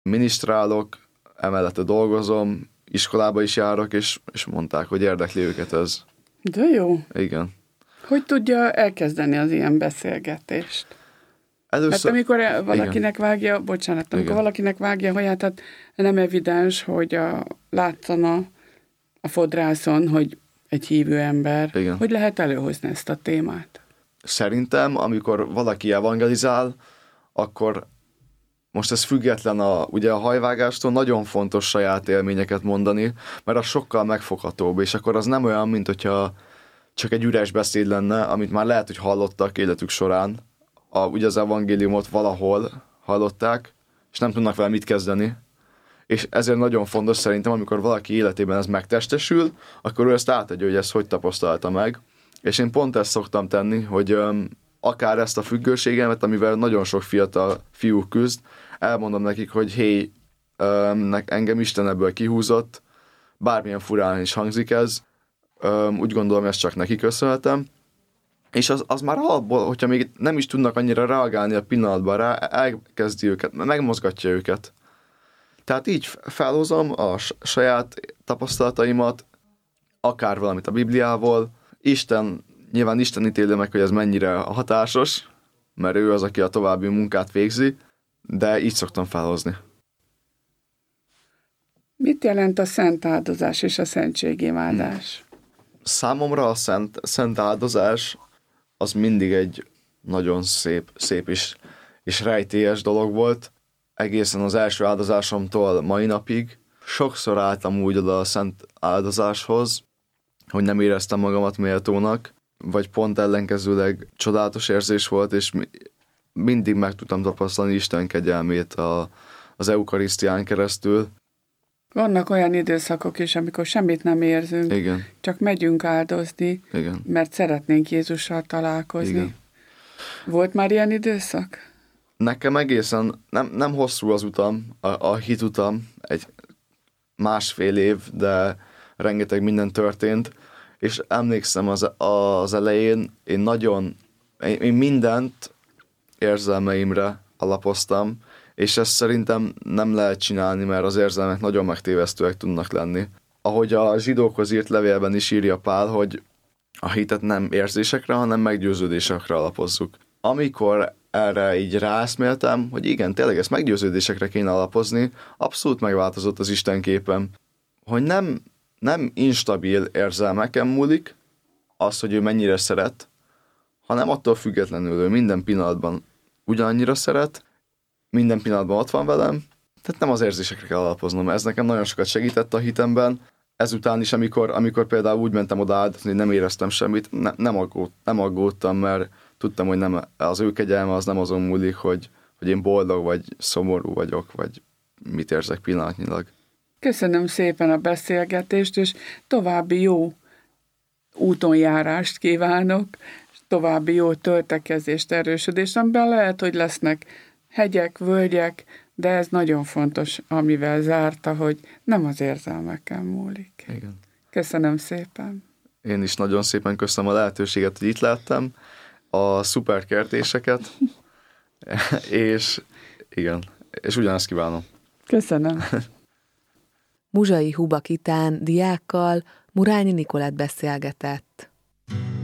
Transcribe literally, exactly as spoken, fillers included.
minisztrálok, emellett dolgozom, iskolába is járok, és, és mondták, hogy érdekli őket ez. De jó. Igen. Hogy tudja elkezdeni az ilyen beszélgetést? Először... Mert amikor valakinek igen. vágja, bocsánat, amikor igen. valakinek vágja a haját, tehát nem evidens, hogy a, látszana a fodrászon, hogy egy hívő ember, igen. hogy lehet előhozni ezt a témát? Szerintem, amikor valaki evangelizál, akkor most ez független a, ugye a hajvágástól, nagyon fontos saját élményeket mondani, mert az sokkal megfoghatóbb, és akkor az nem olyan, mint hogyha csak egy üres beszéd lenne, amit már lehet, hogy hallottak életük során, a, ugye az evangéliumot valahol hallották, és nem tudnak vele mit kezdeni. És ezért nagyon fontos szerintem, amikor valaki életében ez megtestesül, akkor ő ezt átadja, hogy ezt hogy tapasztalta meg. És én pont ezt szoktam tenni, hogy öm, akár ezt a függőségemet, amivel nagyon sok fiatal fiú küzd, elmondom nekik, hogy hé, öm, engem Isten ebből kihúzott, bármilyen furán is hangzik ez, öm, úgy gondolom, ezt csak neki köszönhetem. És az, az már alapból, hogyha még nem is tudnak annyira reagálni a pillanatban rá, elkezdi őket, megmozgatja őket. Tehát így felhozom a saját tapasztalataimat, akár valamit a Bibliából. Isten, nyilván Isten ítéli meg, hogy ez mennyire hatásos, mert ő az, aki a további munkát végzi, de így szoktam felhozni. Mit jelent a szent áldozás és a szentségimádás? Számomra a szent, szent áldozás az mindig egy nagyon szép, szép és, és rejtélyes dolog volt. Egészen az első áldozásomtól mai napig. Sokszor álltam úgy oda a szent áldozáshoz, hogy nem éreztem magamat méltónak, vagy pont ellenkezőleg csodálatos érzés volt, és mindig meg tudtam tapasztalni Isten kegyelmét a, az eukarisztián keresztül. Vannak olyan időszakok is, amikor semmit nem érzünk, igen. csak megyünk áldozni, igen. mert szeretnénk Jézussal találkozni. Igen. Volt már ilyen időszak? Nekem egészen nem, nem hosszú az utam, a, a hitutam, egy másfél év, de rengeteg minden történt, és emlékszem az, az elején, én nagyon, én, én mindent érzelmeimre alapoztam, és ezt szerintem nem lehet csinálni, mert az érzelmek nagyon megtévesztőek tudnak lenni. Ahogy a zsidókhoz írt levélben is írja Pál, hogy a hitet nem érzésekre, hanem meggyőződésekre alapozzuk. Amikor erre így ráeszméltem, hogy igen, tényleg ezt meggyőződésekre kéne alapozni, abszolút megváltozott az Isten képem, hogy nem, nem instabil érzelmeken múlik az, hogy ő mennyire szeret, hanem attól függetlenül ő minden pillanatban ugyanannyira szeret, minden pillanatban ott van velem, tehát nem az érzésekre kell alapoznom. Ez nekem nagyon sokat segített a hitemben. Ezután is, amikor, amikor például úgy mentem oda áldozni, hogy nem éreztem semmit, ne, nem, aggód, nem aggódtam, mert tudtam, hogy nem, az ő kegyelme az nem azon múlik, hogy, hogy én boldog vagy szomorú vagyok, vagy mit érzek pillanatnyilag. Köszönöm szépen a beszélgetést, és további jó útonjárást kívánok, és további jó töltekezést, erősödést, amiben lehet, hogy lesznek hegyek, völgyek, de ez nagyon fontos, amivel zárta, hogy nem az érzelmeken múlik. Igen. Köszönöm szépen. Én is nagyon szépen köszönöm a lehetőséget, hogy itt lettem, a szuper kérdéseket, és igen, és ugyanezt kívánom. Köszönöm. Muzsai Huba Kitán diákkal Murányi Nikolett beszélgetett.